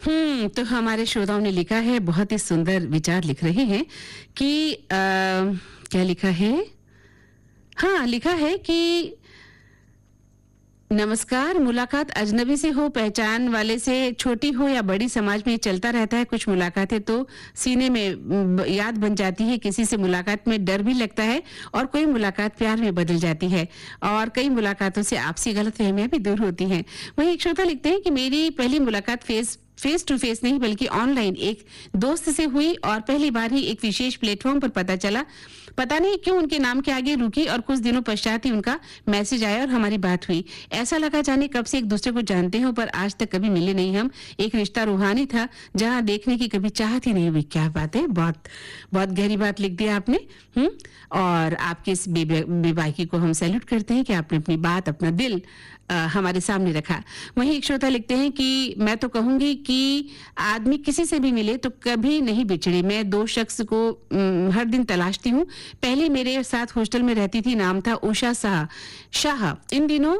तो हमारे श्रोताओं ने लिखा है, बहुत ही सुंदर विचार लिख रहे हैं कि क्या लिखा है? हाँ, लिखा है कि नमस्कार, मुलाकात अजनबी से हो, पहचान वाले से, छोटी हो या बड़ी, समाज में चलता रहता है। कुछ मुलाकातें तो सीने में याद बन जाती है, किसी से मुलाकात में डर भी लगता है और कोई मुलाकात प्यार में बदल जाती है और कई मुलाकातों से आपसी गलतफहमियां भी दूर होती हैं। वहीं एक श्रोता लिखते हैं कि मेरी पहली मुलाकात फेस टू फेस नहीं बल्कि ऑनलाइन एक दोस्त से हुई और पहली बार ही एक विशेष प्लेटफॉर्म पर पता चला। पता नहीं क्यों उनके नाम के आगे रुकी और कुछ दिनों पश्चात ही उनका मैसेज आया और हमारी बात हुई। ऐसा लगा जाने कब से एक दूसरे को जानते हो, पर आज तक कभी मिले नहीं हम। एक रिश्ता रूहानी था जहां देखने की कभी चाहत ही नहीं हुई। क्या बात है, बहुत बहुत गहरी बात लिख दी आपने। और आपके इस बेबाकी को हम सैल्यूट करते हैं कि आपने अपनी बात, अपना दिल हमारे सामने रखा। वहीं एक श्रोता लिखते हैं कि मैं तो कहूंगी कि आदमी किसी से भी मिले तो कभी नहीं बिछड़े। मैं दो शख्स को हर दिन तलाशती हूँ। पहले मेरे साथ हॉस्टल में रहती थी, नाम था उषा शाह। इन दिनों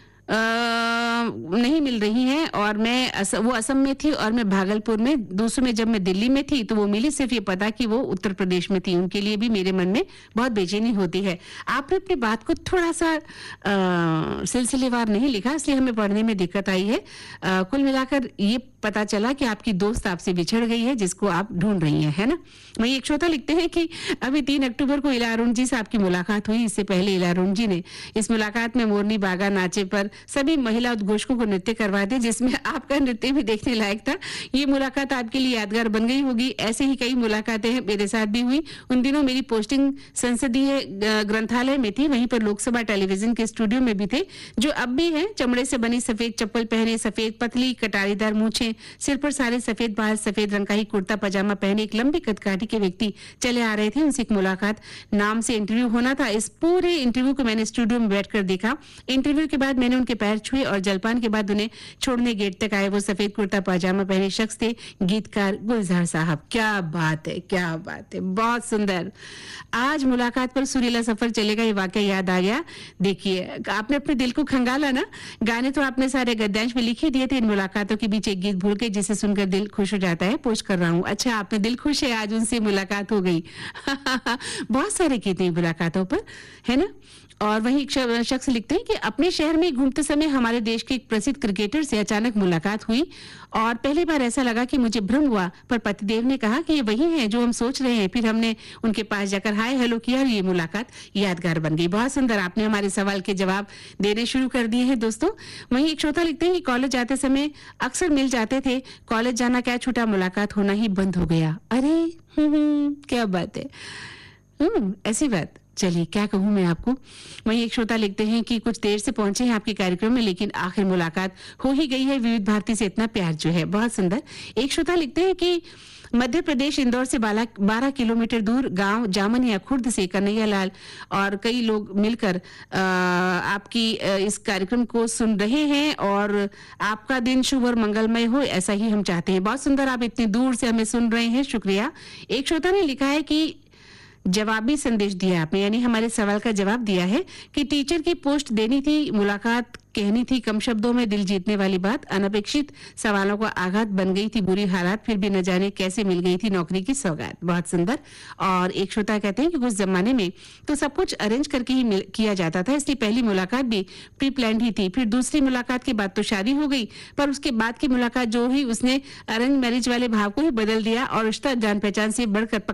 नहीं मिल रही हैं और मैं वो असम में थी और मैं भागलपुर में। दूसरों में जब मैं दिल्ली में थी तो वो मिली, सिर्फ ये पता कि वो उत्तर प्रदेश में थी। उनके लिए भी मेरे मन में बहुत बेचैनी होती है। आपने अपनी बात को थोड़ा सा सिलसिलेवार नहीं लिखा, इसलिए हमें पढ़ने में दिक्कत आई है। कुल मिलाकर ये पता चला कि आपकी दोस्त आपसे बिछड़ गई है जिसको आप ढूंढ रही हैं, है ना। वहीं एक श्रोता लिखते हैं कि अभी 3 अक्टूबर को इला अरुण जी से आपकी मुलाकात हुई। इससे पहले इला अरुण जी ने इस मुलाकात में मोरनी बागा नाचे पर सभी महिला उद्घोषकों को नृत्य करवा दिया, जिसमें आपका नृत्य भी देखने लायक था। ये मुलाकात आपके लिए यादगार बन गई होगी। ऐसे ही कई मुलाकातें मेरे साथ भी हुई। उन दिनों मेरी पोस्टिंग संसदीय ग्रंथालय में थी, वहीं पर लोकसभा टेलीविजन के स्टूडियो में भी थे, जो अब भी है। चमड़े से बनी सफेद चप्पल पहने, सफेद पतली कटारीदार मूछें, सिर पर सारे सफेद बाल, सफेद रंग का ही कुर्ता पजामा पहने एक लंबी कदकाठी के व्यक्ति चले आ रहे थे। उनसे एक मुलाकात नाम से इंटरव्यू होना था। इस पूरे इंटरव्यू को मैंने स्टूडियो में बैठकर देखा। इंटरव्यू के बाद मैंने उनके पैर छुए और जलपान के बाद उन्हें छोड़ने गेट तक आए। वो सफेद कुर्ता पजामा पहने शख्स थे गीतकार गुलजार साहब। क्या बात है, क्या बात है, बहुत सुंदर। आज मुलाकात पर सुरीला सफर चलेगा, ये वाकया याद आ गया। देखिए, आपने अपने दिल को खंगाला ना। गाने तो आपने सारे गद्यांश में लिख ही दिए थे। इन मुलाकातों के बीच एक गीत भूल के जिसे सुनकर दिल खुश हो जाता है, पोस्ट कर रहा हूँ। अच्छा, आपने दिल खुश है, आज उनसे मुलाकात हो गई। बहुत सारे गीत हैं मुलाकातों पर, है ना। और वहीं एक शख्स लिखते हैं कि अपने शहर में घूमते समय हमारे देश के एक प्रसिद्ध क्रिकेटर से अचानक मुलाकात हुई और पहली बार ऐसा लगा कि मुझे भ्रम हुआ, पर पतिदेव ने कहा कि ये वही है जो हम सोच रहे हैं। फिर हमने उनके पास जाकर हाय हेलो किया और ये मुलाकात यादगार बन गई। बहुत सुंदर, आपने हमारे सवाल के जवाब देने शुरू कर दिए हैं दोस्तों। वहीं एक श्रोता लिखते हैं कि कॉलेज जाते समय अक्सर मिल जाते थे, कॉलेज जाना क्या छूटा, मुलाकात होना ही बंद हो गया। अरे क्या बात है। ऐसी बात, चलिए क्या कहूं मैं आपको। वहीं एक श्रोता लिखते हैं कि कुछ देर से पहुंचे हैं आपके कार्यक्रम में, लेकिन आखिर मुलाकात हो ही गई है। विविध भारती से इतना प्यार जो है, बहुत सुंदर। एक श्रोता लिखते हैं कि मध्य प्रदेश इंदौर से 12 किलोमीटर दूर गांव जामन या खुर्द से कन्हैया लाल और कई लोग मिलकर आपकी इस कार्यक्रम को सुन रहे हैं और आपका दिन शुभ और मंगलमय हो, ऐसा ही हम चाहते हैं। बहुत सुंदर, आप इतनी दूर से हमें सुन रहे हैं, शुक्रिया। एक श्रोता ने लिखा है कि जवाबी संदेश दिया आपने, यानी हमारे सवाल का जवाब दिया है कि टीचर की पोस्ट देनी थी, मुलाकात कहनी थी, कम शब्दों में दिल जीतने वाली बात। अनपेक्षित सवालों का आघात बन गई थी बुरी हालात, फिर भी न जाने कैसे मिल गई थी नौकरी की सौगात। बहुत सुंदर। और एक श्रोता कहते हैं कि कुछ जमाने में तो सब कुछ अरेंज करके ही किया जाता था, इसलिए पहली मुलाकात भी प्री प्लान ही थी। फिर दूसरी मुलाकात के बाद तो शादी हो गई, पर उसके बाद की मुलाकात जो हुई उसने अरेंज मैरिज वाले भाव को ही बदल दिया और रिश्ता जान पहचान से बढ़कर